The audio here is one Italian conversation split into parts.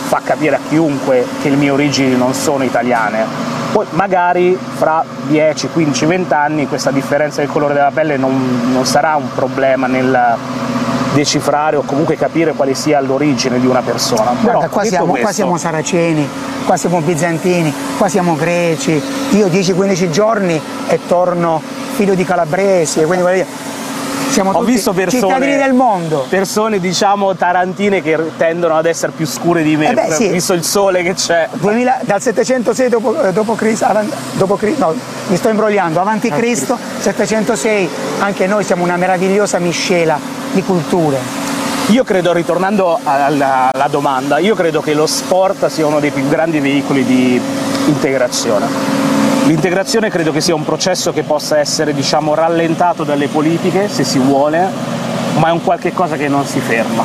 fa capire a chiunque che le mie origini non sono italiane. Poi magari fra 10, 15, 20 anni questa differenza del colore della pelle non sarà un problema nel decifrare o comunque capire quale sia l'origine di una persona. Guarda, Però, qua siamo saraceni, qua siamo bizantini, qua siamo greci, io 10-15 giorni e torno figlio di calabresi, quindi voglio dire, siamo tutti cittadini del mondo. Persone, diciamo, tarantine che tendono ad essere più scure di me, sì. visto il sole che c'è. Dal 706 dopo Cristo, no, mi sto imbrogliando, avanti Cristo, 706, anche noi siamo una meravigliosa miscela di culture. Io credo, ritornando alla domanda, io credo che lo sport sia uno dei più grandi veicoli di integrazione. L'integrazione credo che sia un processo che possa essere, diciamo, rallentato dalle politiche, se si vuole, ma è un qualche cosa che non si ferma.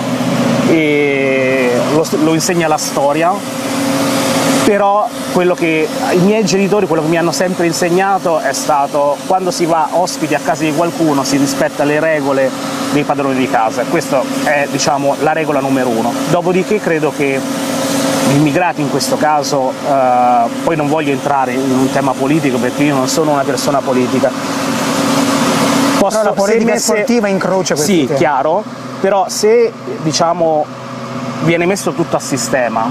E lo insegna la storia, però quello che i miei genitori, quello che mi hanno sempre insegnato è stato: quando si va ospiti a casa di qualcuno si rispetta le regole dei padroni di casa. Questa è, diciamo, la regola numero uno. Dopodiché credo che gli immigrati in questo caso, poi non voglio entrare in un tema politico perché io non sono una persona politica. Però la politica sportiva incrocia questi temi. Sì, temi. chiaro, però se, diciamo, viene messo tutto a sistema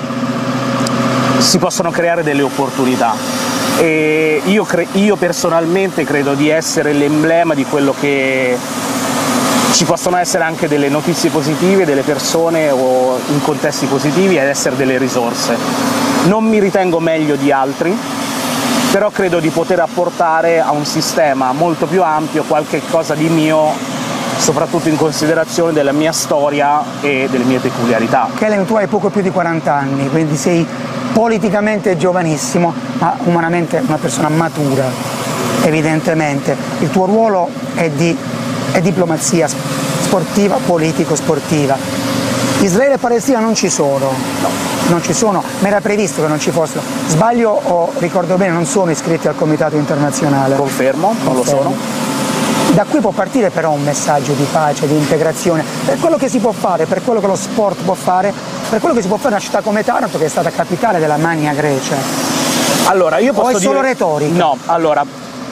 si possono creare delle opportunità, e io personalmente credo di essere l'emblema di quello che ci possono essere anche delle notizie positive, delle persone o in contesti positivi, ed essere delle risorse. Non mi ritengo meglio di altri, però credo di poter apportare a un sistema molto più ampio qualche cosa di mio, soprattutto in considerazione della mia storia e delle mie peculiarità. Kelem, tu hai poco più di 40 anni, quindi sei politicamente giovanissimo, ma umanamente una persona matura, evidentemente. Il tuo ruolo è diplomazia sportiva, politico-sportiva. Israele e Palestina non ci sono, non ci sono, ma era previsto che non ci fossero. Sbaglio o ricordo bene, non sono iscritti al Comitato Internazionale? Confermo, non lo sono. Da qui può partire però un messaggio di pace, di integrazione, per quello che si può fare, per quello che lo sport può fare, per quello che si può fare in una città come Taranto, che è stata capitale della Magna Grecia. Allora, io posso dire... O è solo retorica? No, allora,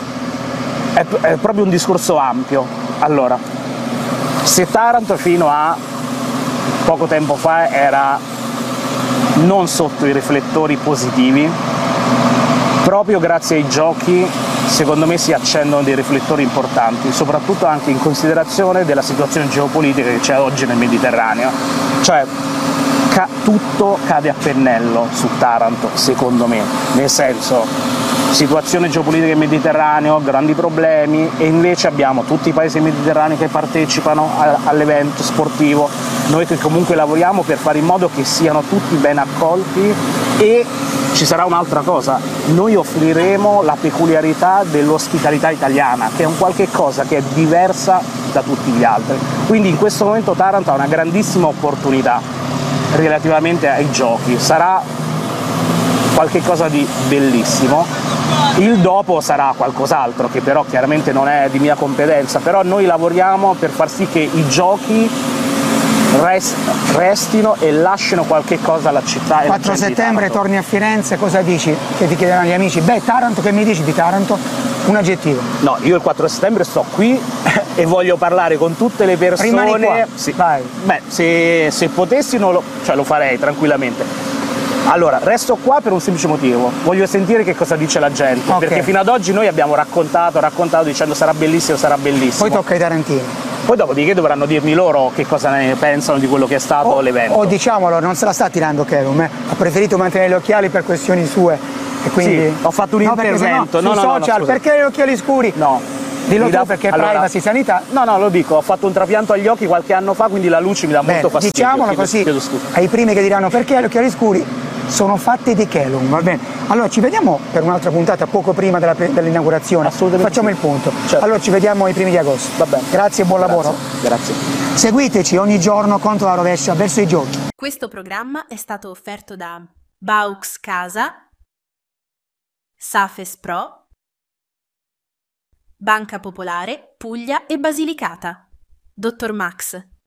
è proprio un discorso ampio. Allora, se Taranto fino a poco tempo fa era non sotto i riflettori positivi, proprio grazie ai giochi secondo me si accendono dei riflettori importanti, soprattutto anche in considerazione della situazione geopolitica che c'è oggi nel Mediterraneo. Cioè, tutto cade a pennello su Taranto, secondo me, nel senso, situazione geopolitica in Mediterraneo, grandi problemi, e invece abbiamo tutti i paesi mediterranei che partecipano all'evento sportivo, noi che comunque lavoriamo per fare in modo che siano tutti ben accolti. E ci sarà un'altra cosa: noi offriremo la peculiarità dell'ospitalità italiana, che è un qualche cosa che è diversa da tutti gli altri. Quindi in questo momento Taranto ha una grandissima opportunità relativamente ai giochi, sarà qualche cosa di bellissimo. Il dopo sarà qualcos'altro, che però chiaramente non è di mia competenza, però noi lavoriamo per far sì che i giochi restino e lasciano qualche cosa alla città. 4 settembre torni a Firenze, cosa dici? Che ti chiederanno gli amici? Beh, Taranto, che mi dici di Taranto? Un aggettivo. No, io il 4 settembre sto qui e voglio parlare con tutte le persone. Rimani qua. Sì. Vai. Beh, se potessi lo farei tranquillamente. Allora, resto qua per un semplice motivo: voglio sentire che cosa dice la gente, Okay. perché fino ad oggi noi abbiamo raccontato dicendo sarà bellissimo, sarà bellissimo. Poi tocca ai tarantini. Poi dopodiché dovranno dirmi loro che cosa ne pensano di quello che è stato l'evento. O diciamolo, non se la sta tirando Kelum, ha preferito mantenere gli occhiali per questioni sue. E quindi... Sì, ho fatto un intervento. No, sui social, perché gli occhiali scuri? No. Dillo tu, perché allora, privacy, sanità. No, lo dico, ho fatto un trapianto agli occhi qualche anno fa, quindi la luce mi dà molto fastidio. Diciamolo così, ai primi che diranno perché gli occhiali scuri, sono fatti di Kelum, va bene? Allora ci vediamo per un'altra puntata poco prima dell'inaugurazione. Assolutamente. Facciamo sì. il punto. Certo. Allora ci vediamo ai primi di agosto. Va bene. Grazie e buon lavoro. Grazie. Seguiteci ogni giorno contro la rovescia verso i giochi. Questo programma è stato offerto da Baux Casa, Safes Pro, Banca Popolare, Puglia e Basilicata, Dottor Max,